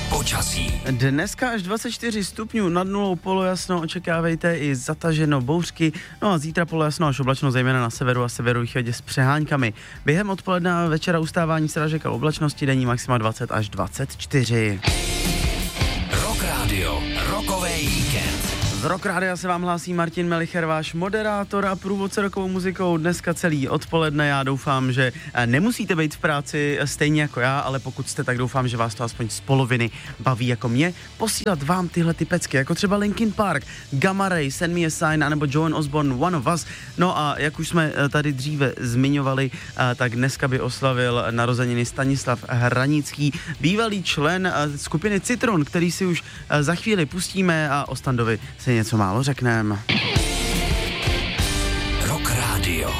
Počasí. Dneska až 24 stupňů, nad nulou polojasno, očekávejte i zataženo bouřky, no a zítra polojasno až oblačno, zejména na severu a severovýchodě s přeháňkami. Během odpoledne a večera ustávání srážek a oblačnosti, denní maxima 20 až 24. Rock Radio, rokový víkend. Z Rock Rádia se vám hlásí Martin Melicher, váš moderátor a průvodce rokovou muzikou dneska celý odpoledne. Já doufám, že nemusíte být v práci stejně jako já, ale pokud jste, tak doufám, že vás to aspoň z poloviny baví jako mě. Posílat vám tyhle ty pecky, jako třeba Linkin Park, Gamma Ray, Send Me a Sign, anebo Joan Osborne, One of Us. No a jak už jsme tady dříve zmiňovali, tak dneska by oslavil narozeniny Stanislav Hranický, bývalý člen skupiny Citron, který si už za chvíli pustíme a o Standovi si něco málo řekneme.